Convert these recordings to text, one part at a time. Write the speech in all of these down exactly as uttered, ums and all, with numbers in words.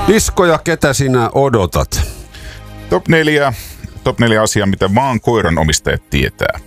Iskoja, ketä sinä odotat? Top neljä, top neljä asiaa, mitä vaan koiran omistajat tietää.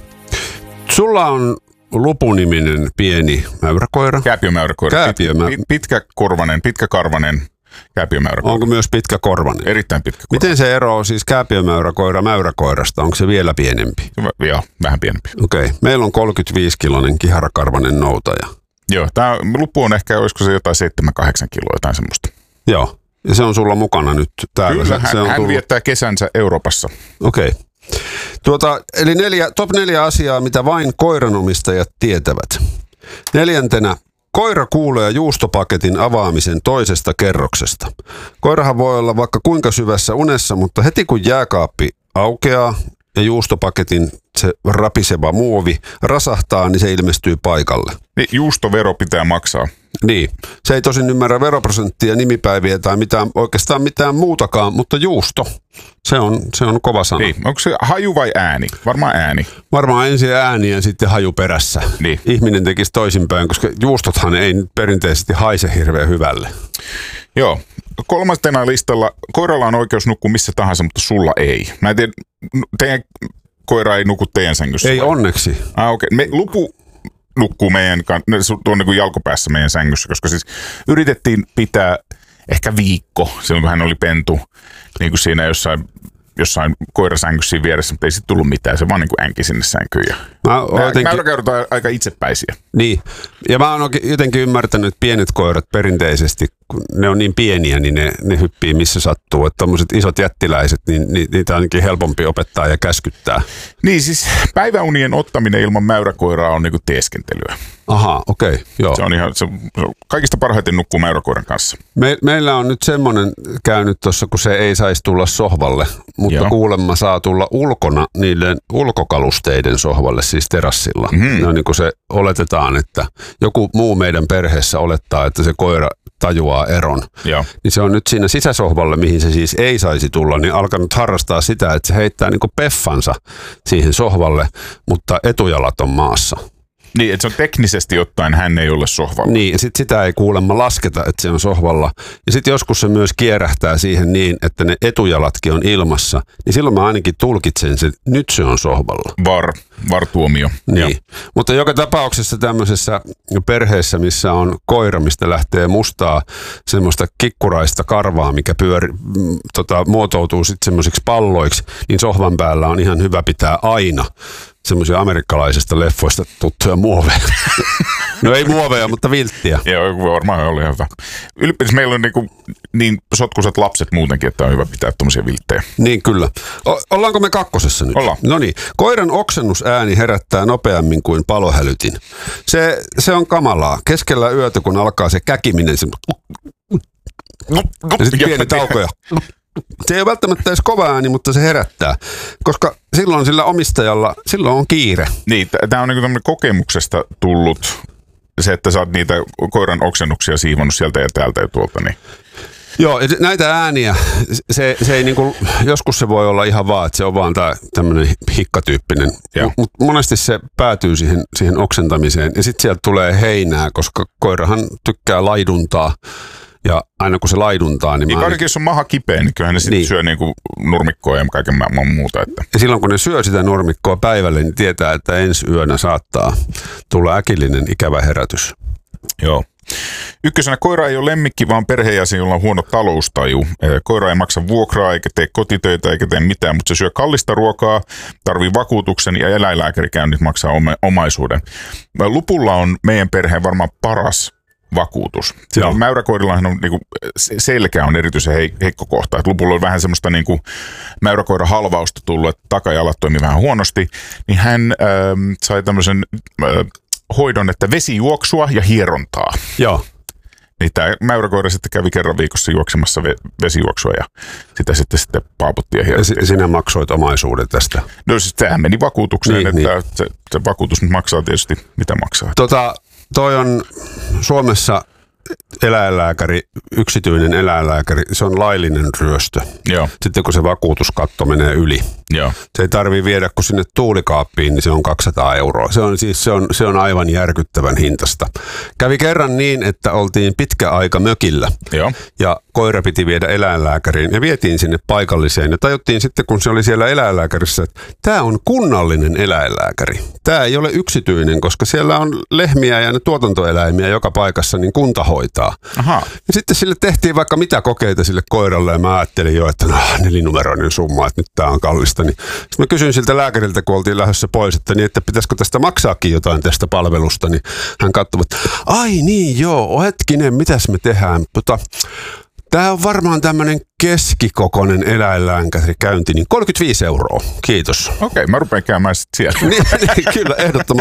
Sulla on Lupu-niminen pieni mäyräkoira. Kääpiömäyräkoira. Kääpiömä... Pit, pitkäkorvainen, pitkäkarvainen kääpiömäyräkoira. Onko myös pitkäkorvainen? Erittäin pitkäkorvainen. Miten se eroaa siis kääpiömäyräkoira mäyräkoirasta? Onko se vielä pienempi? Joo, vähän pienempi. Okei. Okay. Meillä on kolmekymmentäviisikiloinen kiharakarvainen noutaja. Joo, tämä Lupu on ehkä, olisiko se jotain seitsemän kahdeksan kiloa, jotain semmoista. Joo, ja se on sulla mukana nyt täällä. Kyllä, hän, se on hän tullut... viettää kesänsä Euroopassa. Okei. Okay. Tuota, eli neljä, top neljä asiaa, mitä vain koiranomistajat tietävät. Neljäntenä, koira kuulee juustopaketin avaamisen toisesta kerroksesta. Koirahan voi olla vaikka kuinka syvässä unessa, mutta heti kun jääkaappi aukeaa ja juustopaketin se rapiseva muovi rasahtaa, niin se ilmestyy paikalle. Niin, juustovero pitää maksaa. Niin. Se ei tosin ymmärrä veroprosenttia, nimipäiviä tai mitään, oikeastaan mitään muutakaan, mutta juusto, se on, se on kova sana. Niin. Onko se haju vai ääni? Varmaan ääni. Varmaan ensin ääni ja sitten haju perässä. Niin. Ihminen tekisi toisinpäin, koska juustothan ei perinteisesti haise hirveän hyvälle. Joo. Kolmantena listalla, koiralla on oikeus nukkua missä tahansa, mutta sulla ei. Mä en tiedä, teidän koira ei nuku teidän sängyssä. Ei vai? Onneksi. Ah, okei. Okay. Lupu nukkuu meidän, tuon niin kuin jalkopäässä meidän sängyssä, koska siis yritettiin pitää ehkä viikko, silloin kun hän oli pentu, niin kuin siinä jossain, jossain koirasängyssä siinä vieressä, mutta ei sitten tullut mitään, se vaan niin kuin änki sinne sänkyyn. Mäyräkäyrät on aika itsepäisiä. Niin, ja mä oon jotenkin ymmärtänyt, että pienet koirat perinteisesti, kun ne on niin pieniä, niin ne, ne hyppii missä sattuu. Että tommoset isot jättiläiset, niin niitä on ainakin helpompi opettaa ja käskyttää. Niin siis päiväunien ottaminen ilman mäyräkoiraa on niinku teeskentelyä. Aha, okei, okay, joo. Se on ihan, se on kaikista parhaiten nukkuu mäyräkoiran kanssa. Me, meillä on nyt semmoinen käynyt tuossa, kun se ei saisi tulla sohvalle, mutta joo. Kuulemma saa tulla ulkona niiden ulkokalusteiden sohvalle, siis terassilla. Mm-hmm. No niin kuin se oletetaan, että joku muu meidän perheessä olettaa, että se koira tajuaa eron. Joo. Niin se on nyt siinä sisäsohvalle, mihin se siis ei saisi tulla, niin alkanut harrastaa sitä, että se heittää niin kuin peffansa siihen sohvalle, mutta etujalat on maassa. Niin, että se on teknisesti ottaen hän ei ole sohvalla. Niin, ja sitten sitä ei kuulemma lasketa, että se on sohvalla. Ja sitten joskus se myös kierähtää siihen niin, että ne etujalatkin on ilmassa. Niin silloin mä ainakin tulkitsen sen, että nyt se on sohvalla. Var, var-tuomio. Niin, mutta joka tapauksessa tämmöisessä perheessä, missä on koira, mistä lähtee mustaa semmoista kikkuraista karvaa, mikä pyöri, tota, muotoutuu sitten semmoisiksi palloiksi, niin sohvan päällä on ihan hyvä pitää aina semmoisia amerikkalaisista leffoista tuttuja muoveja. No ei muoveja, mutta vilttiä. Joo, varmaan oli ihan hyvä. Ylipäätään meillä on niin, niin sotkuisat lapset muutenkin, että on hyvä pitää tommosia vilttejä. Niin kyllä. O- ollaanko me kakkosessa nyt? Ollaan. No niin. Koiran oksennusääni herättää nopeammin kuin palohälytin. Se, se on kamalaa. Keskellä yötä, kun alkaa se käkiminen, se... ja sitten pieni tauko ja... Se ei ole välttämättä edes kova ääni, mutta se herättää, koska silloin sillä omistajalla, silloin on kiire. Niin, tämä on niin kokemuksesta tullut se, että sä oot niitä koiran oksennuksia siivonnut sieltä ja täältä ja tuolta. Niin. Joo, näitä ääniä, se, se ei niinku, joskus se voi olla ihan vaan, että se on vaan tämmöinen hikkatyyppinen, mutta monesti se päätyy siihen, siihen oksentamiseen ja sitten sieltä tulee heinää, koska koirahan tykkää laiduntaa. Ja aina kun se laiduntaa, niin... Niin ainakin jos on maha kipeä, niin kyllähän ne sitten niin. syö niinku nurmikkoa ja kaiken muuta. Että. Ja silloin kun ne syö sitä nurmikkoa päivälle, niin tietää, että ensi yönä saattaa tulla äkillinen ikävä herätys. Joo. Ykkösenä koira ei ole lemmikki, vaan perheenjäsen, jolla on huono taloustaju. Koira ei maksa vuokraa, eikä tee kotitöitä, eikä tee mitään, mutta se syö kallista ruokaa, tarvii vakuutuksen ja eläinlääkärikäynnit maksaa omaisuuden. Lupulla on meidän perheen varmaan paras vakuutus. Mäyräkoirillahan on niinku, selkä on erityisen heikko kohta. Et Lupulla on vähän semmoista niinku, mäyräkoiran halvausta tullut, että takajalat toimii vähän huonosti. Niin hän ähm, sai tämmöisen äh, hoidon, että vesijuoksua ja hierontaa. Joo. Niin tämä mäyräkoira sitten kävi kerran viikossa juoksemassa ve- vesijuoksua ja sitä sitten, sitten paaputti ja hierotti. Ja sinä maksoit omaisuuden tästä? No siis sehän meni vakuutukseen, niin, että niin. Se, se vakuutus nyt maksaa tietysti mitä maksaa. Tota... Toi on Suomessa eläinlääkäri, yksityinen eläinlääkäri, se on laillinen ryöstö. Joo. Sitten kun se vakuutuskatto menee yli. Joo. Se ei tarvii viedä kuin sinne tuulikaappiin, niin se on kaksisataa euroa. Se on siis se on, se on aivan järkyttävän hintasta. Kävi kerran niin, että oltiin pitkä aika mökillä. Joo. Ja koira piti viedä eläinlääkäriin ja vietiin sinne paikalliseen. Ja tajuttiin sitten, kun se oli siellä eläinlääkärissä, että tämä on kunnallinen eläinlääkäri. Tämä ei ole yksityinen, koska siellä on lehmiä ja ne tuotantoeläimiä joka paikassa, niin kunta hoitaa. Aha. Ja sitten sille tehtiin vaikka mitä kokeita sille koiralle ja mä ajattelin jo, että no, nelinumeroinen summa, että nyt tämä on kallista. Niin sitten mä kysyin siltä lääkäriltä, kun oltiin lähdössä pois, että, niin, että pitäisikö tästä maksaakin jotain tästä palvelusta, niin hän katsoi, että ai niin joo, hetkinen, mitäs me tehdään? Tota, tämä on varmaan tämmöinen keskikokoinen eläinlääkäri käynti, niin kolmekymmentäviisi euroa. Kiitos. Okei, okay, mä rupean käymään sitten siellä. niin, niin, kyllä, ehdottomasti.